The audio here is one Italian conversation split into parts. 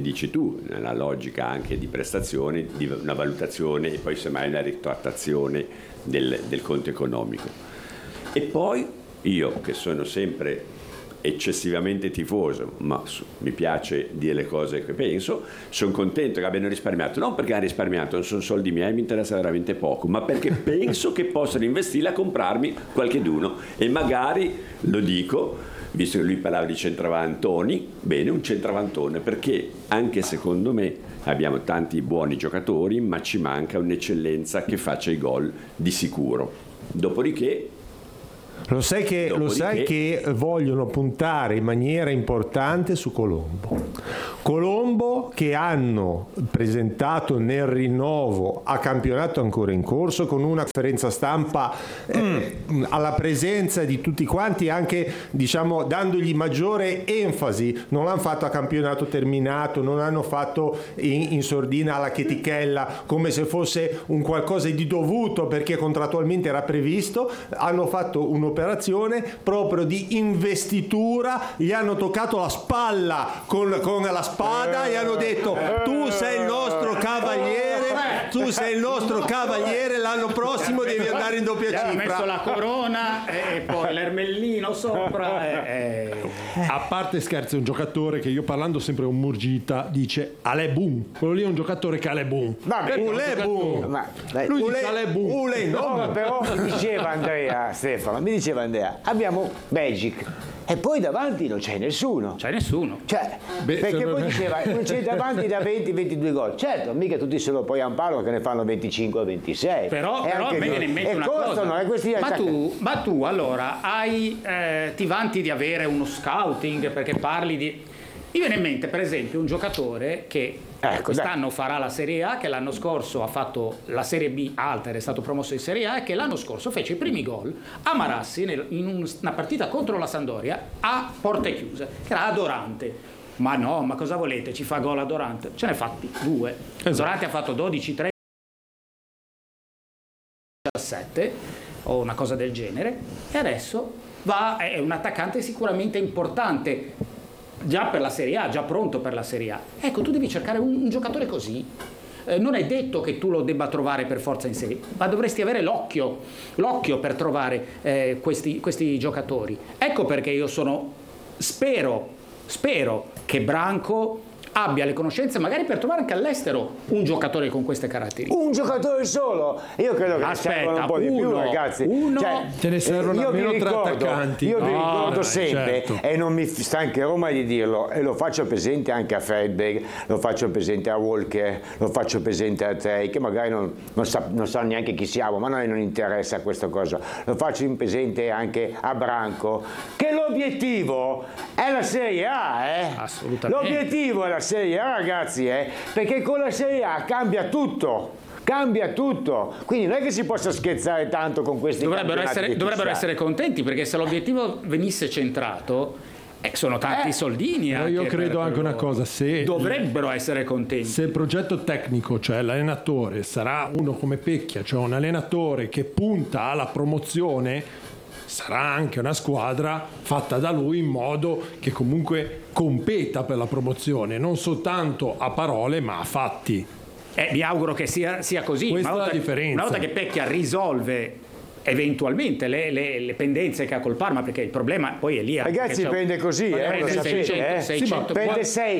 dici tu, nella logica anche di prestazioni, di una valutazione e poi semmai una ritrattazione del conto economico. E poi io, che sono sempre eccessivamente tifoso, ma mi piace dire le cose che penso, sono contento che abbiano risparmiato, non perché hanno risparmiato, non sono soldi miei, mi interessa veramente poco, ma perché penso che possano investirli a comprarmi qualcheduno, e magari, lo dico, visto che lui parlava di centravantoni, bene, un centravantone, perché anche secondo me abbiamo tanti buoni giocatori, ma ci manca un'eccellenza che faccia i gol di sicuro. Dopodiché Lo sai che vogliono puntare in maniera importante su Colombo, che hanno presentato nel rinnovo a campionato ancora in corso, con una conferenza stampa alla presenza di tutti quanti, anche diciamo dandogli maggiore enfasi. Non l'hanno fatto a campionato terminato, non hanno fatto in sordina alla chetichella come se fosse un qualcosa di dovuto perché contrattualmente era previsto. Hanno fatto un'operazione proprio di investitura, gli hanno toccato la spalla con la spada e hanno detto: tu sei il nostro cavaliere, l'anno prossimo devi andare in doppia cifra. Ha messo la corona e poi l'ermellino sopra. A parte scherzi, è un giocatore che io, parlando sempre con Murgita, dice Ale boom. Quello lì è un giocatore che Ale boom. Lui dice Ale boom. No, però mi diceva Andrea, abbiamo Magic e poi davanti non c'è nessuno. Perché poi diceva non c'è davanti da 20-22 gol. Certo, mica tutti se lo poi amparo che ne fanno 25-26. Però mi viene in mente una cosa. Ma tu allora ti vanti di avere uno scouting perché parli di... Mi viene in mente per esempio un giocatore che quest'anno farà la Serie A, che l'anno scorso ha fatto la Serie B alta ed è stato promosso in Serie A, e che l'anno scorso fece i primi gol a Marassi in una partita contro la Sampdoria a porte chiuse, che era Adorante. Ma no, ma cosa volete? Ci fa gol Adorante? Ce ne ha fatti 2. Esatto. Adorante ha fatto 12, 13, 17 o una cosa del genere, e adesso è un attaccante sicuramente importante già per la Serie A, già pronto per la Serie A. Ecco, tu devi cercare un giocatore così. Non è detto che tu lo debba trovare per forza in Serie, ma dovresti avere l'occhio per trovare questi giocatori. Ecco perché io spero che Branco abbia le conoscenze magari per trovare anche all'estero un giocatore con queste caratteristiche. Un giocatore solo? Io credo che ne servono un po' di più, ragazzi. Ce ne servono almeno 3 attaccanti. Io vi ricordo sempre, certo. e non mi stancherò mai di dirlo, e lo faccio presente anche a Fredberg, lo faccio presente a Walker, lo faccio presente a Trey, che magari non sa neanche chi siamo, ma a noi non interessa questa cosa. Lo faccio presente anche a Branco, che l'obiettivo è la Serie A, Assolutamente. L'obiettivo è la Serie A, ragazzi, perché con la Serie A cambia tutto, quindi non è che si possa scherzare tanto con questi dovrebbero essere contenti, perché se l'obiettivo venisse centrato sono tanti soldini. Io credo anche una cosa, dovrebbero essere contenti. Se il progetto tecnico, cioè l'allenatore, sarà uno come Pecchia, cioè un allenatore che punta alla promozione, sarà anche una squadra fatta da lui in modo che comunque competa per la promozione, non soltanto a parole ma a fatti. Mi auguro che sia così. Questa è la differenza. Una volta che Pecchia risolve eventualmente le pendenze che ha col Parma, perché il problema poi è lì. Ragazzi, prende così, lo sapete, 600 prende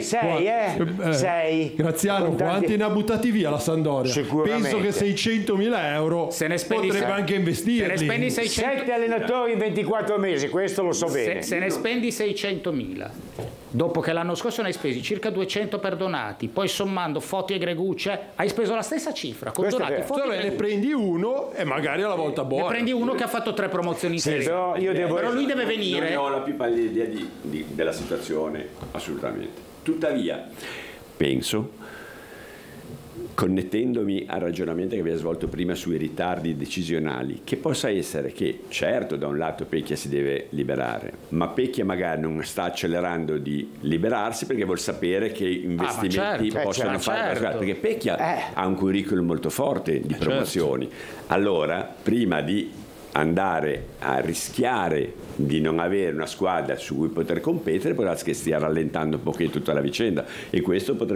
6. Graziano, quanti ne ha buttati via la Sampdoria? Sicuramente. Penso che 600.000 euro potrebbe anche investirli. Se ne spendi 7 allenatori in 24 mesi, questo lo so bene. Se ne spendi 600.000, dopo che l'anno scorso ne hai spesi circa 200 per Donati, poi sommando Foti e Gregucci, hai speso la stessa cifra con Donati, Foti e ne prendi uno e magari alla volta buona. Ne prendi uno che ha fatto 3 promozioni in Serie. Però lui deve venire. Non ho la più pallida idea della situazione, assolutamente. Tuttavia, penso, connettendomi al ragionamento che abbiamo svolto prima sui ritardi decisionali, che possa essere che, certo, da un lato Pecchia si deve liberare, ma Pecchia magari non sta accelerando di liberarsi perché vuol sapere che investimenti possono fare, perché Pecchia ha un curriculum molto forte di promozioni. Allora, prima di andare a rischiare di non avere una squadra su cui poter competere, può darsi che stia rallentando un pochino tutta la vicenda, e questo potrebbe